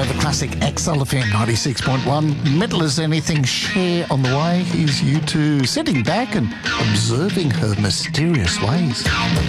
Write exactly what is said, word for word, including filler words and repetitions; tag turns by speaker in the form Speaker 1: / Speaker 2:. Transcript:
Speaker 1: Forever Classic X L F M ninety-six point one. Metal as Anything Share on the way. Here's you two sitting back and observing her mysterious ways.